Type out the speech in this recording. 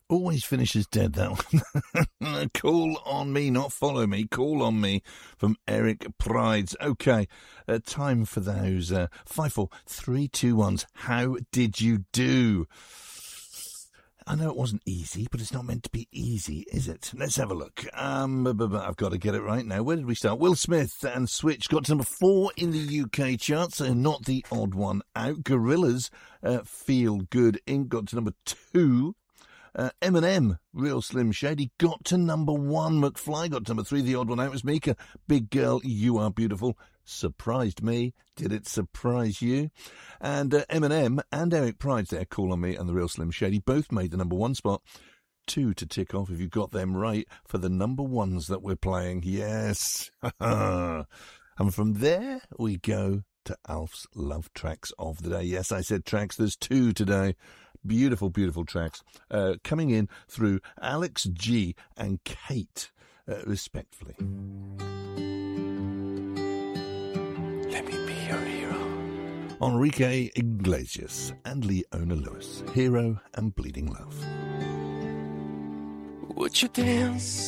Always finishes dead, that one. Call on me, not follow me. Call on me from Eric Prides. Okay, time for those 5, 4, 3, 2, 1s. How did you do? I know it wasn't easy, but it's not meant to be easy, is it? Let's have a look. I've got to get it right now. Where did we start? Will Smith and Switch got to number 4 in the UK chart, so not the odd one out. Gorillaz, Feel Good Inc. got to number 2. Eminem, Real Slim Shady, got to number 1. McFly got to number 3. The odd one out was Mika. Big Girl, You Are Beautiful. Surprised me. Did it surprise you? And Eminem and Eric Prides there, Call on Me and The Real Slim Shady, both made the number 1 spot. 2 to tick off if you got them right for the number 1s that we're playing. Yes. And from there we go to Alf's Love Tracks of the Day. Yes, I said tracks. There's 2 today. Beautiful, beautiful tracks coming in through Alex G and Kate, respectfully. Let me be your hero. Enrique Iglesias and Leona Lewis, Hero and Bleeding Love. Would you dance